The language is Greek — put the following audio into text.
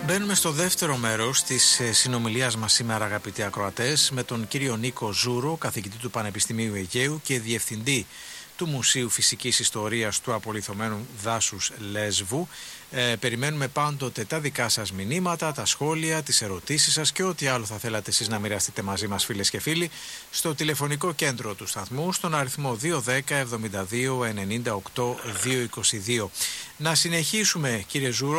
Μπαίνουμε στο δεύτερο μέρος της συνομιλίας μας σήμερα, αγαπητοί ακροατές, με τον κύριο Νίκο Ζούρο, καθηγητή του Πανεπιστημίου Αιγαίου και διευθυντή του Μουσείου Φυσικής Ιστορίας του Απολιθωμένου Δάσους Λέσβου. Περιμένουμε πάντοτε τα δικά σας μηνύματα, τα σχόλια, τις ερωτήσεις σας και ό,τι άλλο θα θέλατε εσείς να μοιραστείτε μαζί μας, φίλες και φίλοι, στο τηλεφωνικό κέντρο του σταθμού, στον αριθμό 210 72 98 222. Να συνεχίσουμε, κύριε Ζούρο,